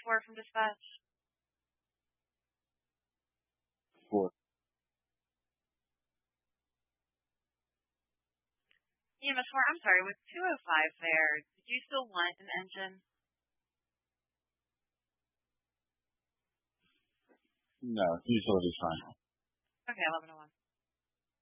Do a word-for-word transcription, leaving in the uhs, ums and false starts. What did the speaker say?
four from dispatch. Four. E M S four, I'm sorry, with two oh five there, did you still want an engine? No, utility's fine. Okay, eleven oh one.